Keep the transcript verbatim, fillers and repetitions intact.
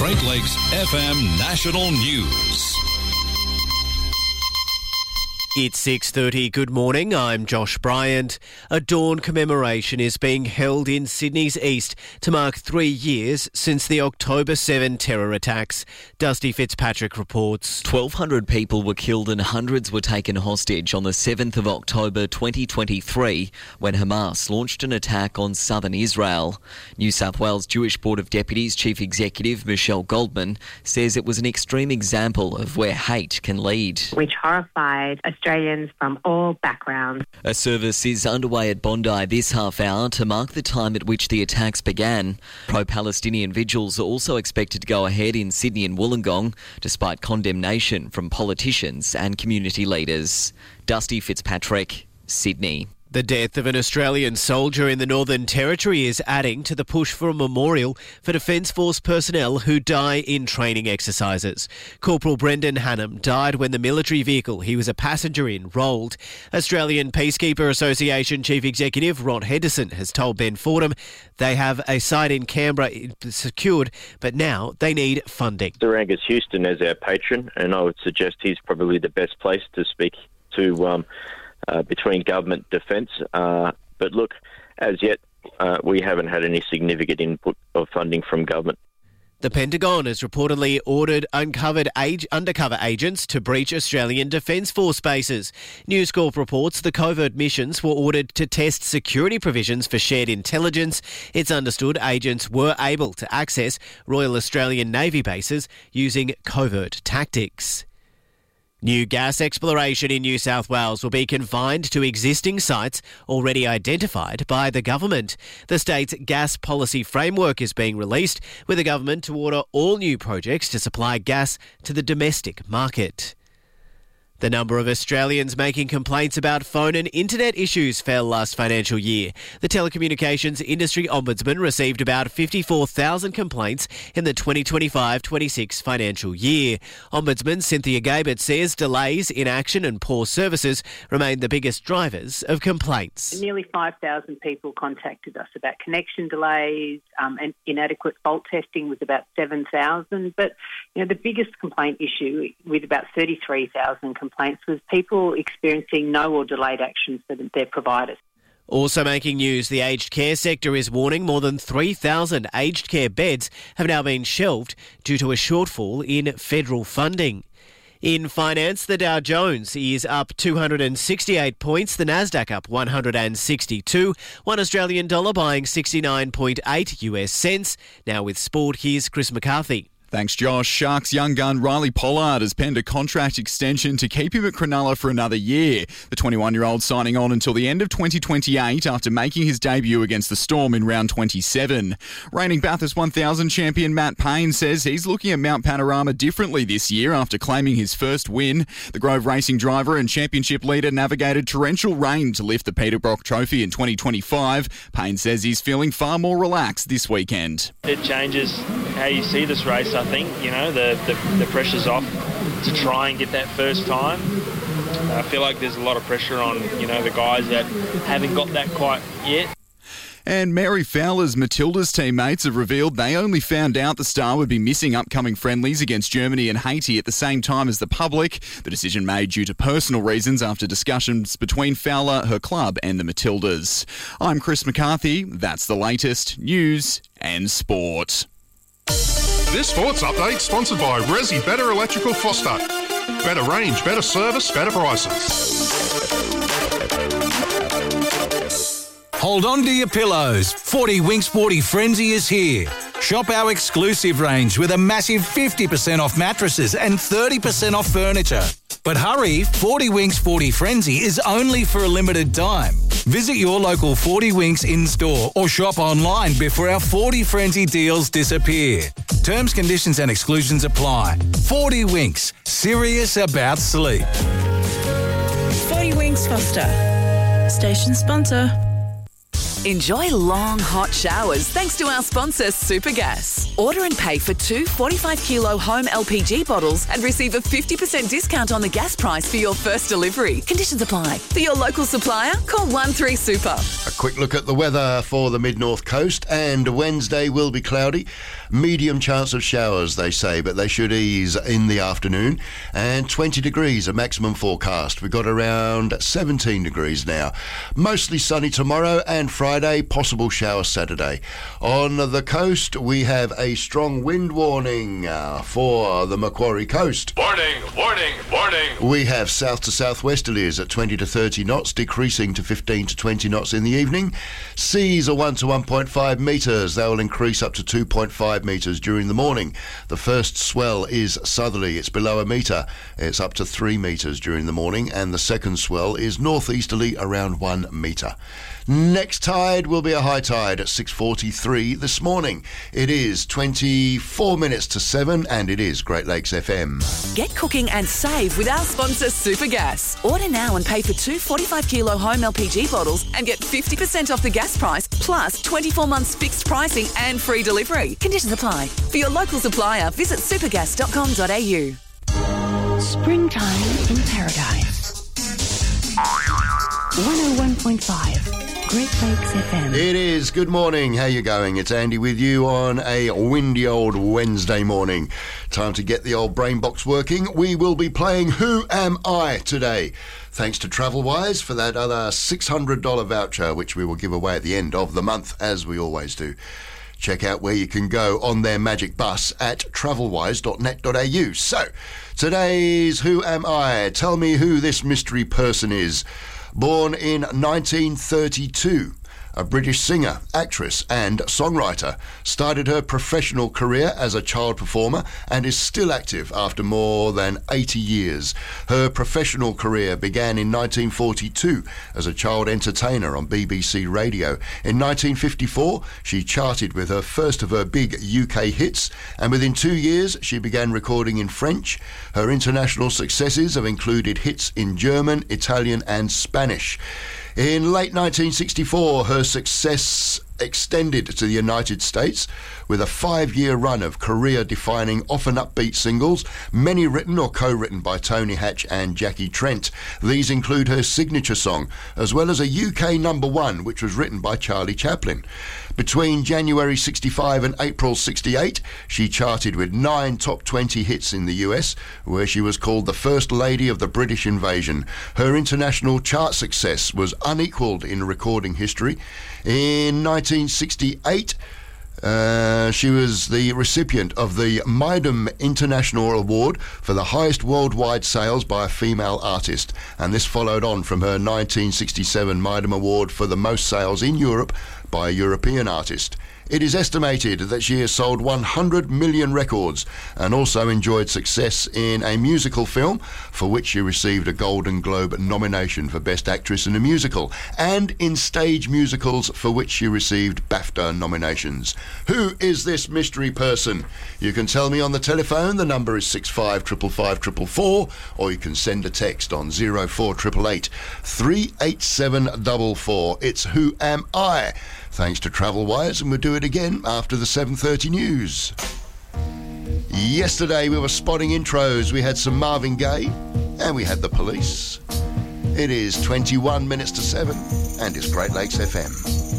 Great Lakes F M National News. It's six thirty. Good morning. I'm Josh Bryant. A dawn commemoration is being held in Sydney's east to mark three years since the October seventh terror attacks. Dusty Fitzpatrick reports. twelve hundred people were killed and hundreds were taken hostage on the seventh of October twenty twenty-three when Hamas launched an attack on southern Israel. New South Wales Jewish Board of Deputies Chief Executive Michelle Goldman says it was an extreme example of where hate can lead. Which horrified Australians from all backgrounds. A service is underway at Bondi this half hour to mark the time at which the attacks began. Pro-Palestinian vigils are also expected to go ahead in Sydney and Wollongong, despite condemnation from politicians and community leaders. Dusty Fitzpatrick, Sydney. The death of an Australian soldier in the Northern Territory is adding to the push for a memorial for Defence Force personnel who die in training exercises. Corporal Brendan Hannam died when the military vehicle he was a passenger in rolled. Australian Peacekeeper Association Chief Executive Rod Henderson has told Ben Fordham they have a site in Canberra secured, but now they need funding. Sir Angus Houston as our patron, and I would suggest he's probably the best place to speak to um, Uh, between government defence. Uh, but look, as yet, uh, we haven't had any significant input of funding from government. The Pentagon has reportedly ordered uncovered age, undercover agents to breach Australian Defence Force bases. News Corp reports the covert missions were ordered to test security provisions for shared intelligence. It's understood agents were able to access Royal Australian Navy bases using covert tactics. New gas exploration in New South Wales will be confined to existing sites already identified by the government. The state's gas policy framework is being released, with the government to order all new projects to supply gas to the domestic market. The number of Australians making complaints about phone and internet issues fell last financial year. The Telecommunications Industry Ombudsman received about fifty-four thousand complaints in the twenty twenty-five twenty-six financial year. Ombudsman Cynthia Gabert says delays, inaction and poor services remain the biggest drivers of complaints. Nearly five thousand people contacted us about connection delays, um, and inadequate fault testing was about seven thousand. But you know, the biggest complaint issue, with about thirty-three thousand complaints, complaints was people experiencing no or delayed action for their providers. Also making news, the aged care sector is warning more than three thousand aged care beds have now been shelved due to a shortfall in federal funding. In finance, the Dow Jones is up two hundred sixty-eight points, the Nasdaq up one hundred sixty-two, one Australian dollar buying sixty-nine point eight U S cents. Now with sport, here's Chris McCarthy. Thanks, Josh. Sharks young gun Riley Pollard has penned a contract extension to keep him at Cronulla for another year. The twenty-one-year-old signing on until the end of twenty twenty-eight after making his debut against the Storm in round twenty-seven. Reigning Bathurst one thousand champion Matt Payne says he's looking at Mount Panorama differently this year after claiming his first win. The Grove Racing driver and championship leader navigated torrential rain to lift the Peter Brock Trophy in twenty twenty-five. Payne says he's feeling far more relaxed this weekend. It changes how you see this race. I think, you know, the, the, the pressure's off to try and get that first time. I feel like there's a lot of pressure on, you know, the guys that haven't got that quite yet. And Mary Fowler's Matilda's teammates have revealed they only found out the star would be missing upcoming friendlies against Germany and Haiti at the same time as the public. The decision made due to personal reasons after discussions between Fowler, her club and the Matildas. I'm Chris McCarthy. That's the latest news and sport. This sports update sponsored by Resi Better Electrical Foster. Better range, better service, better prices. Hold on to your pillows. forty Winks forty Frenzy is here. Shop our exclusive range with a massive fifty percent off mattresses and thirty percent off furniture. But hurry, forty Winks forty Frenzy is only for a limited time. Visit your local forty Winks in-store or shop online before our forty Frenzy deals disappear. Terms, conditions and exclusions apply. forty Winks, serious about sleep. forty Winks Foster, station sponsor. Enjoy long, hot showers thanks to our sponsor, Supergas. Order and pay for two forty-five kilo home L P G bottles and receive a fifty percent discount on the gas price for your first delivery. Conditions apply. For your local supplier, call one three super. A quick look at the weather for the mid-north coast, and Wednesday will be cloudy. Medium chance of showers, they say, but they should ease in the afternoon. And twenty degrees, a maximum forecast. We've got around seventeen degrees now. Mostly sunny tomorrow and Friday, possible shower Saturday. On the coast, we have a strong wind warning uh, for the Macquarie coast. Warning, warning, warning. We have south to southwesterlies at twenty to thirty knots, decreasing to fifteen to twenty knots in the evening. Seas are one to one point five metres. They will increase up to two point five metres during the morning. The first swell is southerly. It's below a metre. It's up to three metres during the morning. And the second swell is northeasterly, around one metre. Next tide will be a high tide at six forty-three this morning. It is twenty-four minutes to seven, and it is Great Lakes F M. Get cooking and save with our sponsor, Supergas. Order now and pay for two forty-five kilo home L P G bottles and get fifty percent off the gas price, plus twenty-four months fixed pricing and free delivery. Conditions apply. For your local supplier, visit supergas dot com dot a u. Springtime in paradise. one oh one point five. Great Lakes F M. It is. Good morning. How you going? It's Andy with you on a windy old Wednesday morning. Time to get the old brain box working. We will be playing Who Am I today. Thanks to TravelWise for that other six hundred dollars voucher, which we will give away at the end of the month, as we always do. Check out where you can go on their magic bus at travelwise dot net dot a u. So, today's Who Am I? Tell me who this mystery person is. Born in nineteen thirty-two, a British singer, actress and songwriter, started her professional career as a child performer and is still active after more than eighty years. Her professional career began in nineteen forty-two as a child entertainer on B B C Radio. In nineteen fifty-four, she charted with her first of her big U K hits, and within two years she began recording in French. Her international successes have included hits in German, Italian and Spanish. In late nineteen sixty-four, her success extended to the United States with a five-year run of career-defining, often upbeat singles, many written or co-written by Tony Hatch and Jackie Trent. These include her signature song, as well as a U K number one, which was written by Charlie Chaplin. Between January sixty-five and April sixty-eight, she charted with nine top twenty hits in the U S, where she was called the First Lady of the British Invasion. Her international chart success was unequalled in recording history. In nineteen sixty-eight, Uh, she was the recipient of the Mydom International Award for the highest worldwide sales by a female artist, and this followed on from her nineteen sixty-seven Mydom Award for the most sales in Europe by a European artist. It is estimated that she has sold one hundred million records and also enjoyed success in a musical film for which she received a Golden Globe nomination for Best Actress in a Musical, and in stage musicals for which she received BAFTA nominations. Who is this mystery person? You can tell me on the telephone. The number is six five five five five four four, or you can send a text on zero four eight eight eight, three eight seven four four. It's Who Am I? Thanks to TravelWise, and we'll do it again after the seven thirty news. Yesterday we were spotting intros. We had some Marvin Gaye and we had the Police. It is twenty-one minutes to seven, and it's Great Lakes F M.